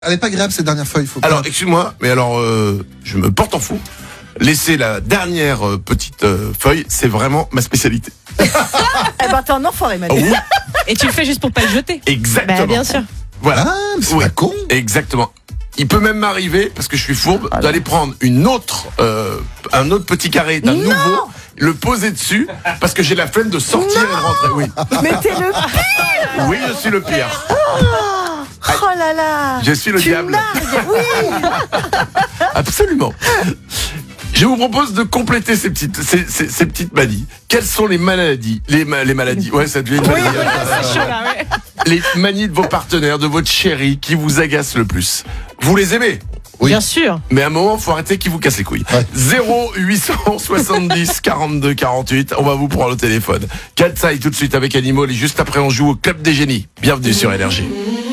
Elle est pas agréable cette dernière feuille, faut pas. Alors, excuse-moi, mais alors, je me porte en fou. Laissez la dernière petite feuille, c'est vraiment ma spécialité. Eh ben, t'es un enfoiré, Manu. Oui, Et tu le fais juste pour pas le jeter. exactement. Bah, bien sûr. Voilà. Ah, mais c'est Oui. pas con. Exactement. Il peut même m'arriver, parce que je suis fourbe, d'aller prendre un autre petit carré d'un nouveau, le poser dessus, parce que j'ai la flemme de sortir et de rentrer. Oui, Mais t'es le pire. oui, je suis le pire. Oh là là. Je suis le Tu diable. nargues, oui. Absolument. Je vous propose de compléter ces petites manies. Quelles sont les maladies, les maladies, ouais, ça devient une maladie. C'est chaud là, ouais. Les manies de vos partenaires, de votre chérie, qui vous agacent le plus. Vous les aimez, Oui. Bien sûr. mais à un moment, faut arrêter qu'ils vous cassent les couilles. Ouais. 0870 42 48, on va vous prendre le téléphone. Katsai tout de suite avec Animal et juste après on joue au Club des Génies. Bienvenue sur Énergie.